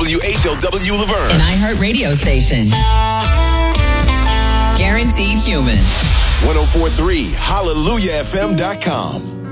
WHLW Laverne. An iHeart radio station. Guaranteed human. 1043 HallelujahFM.com.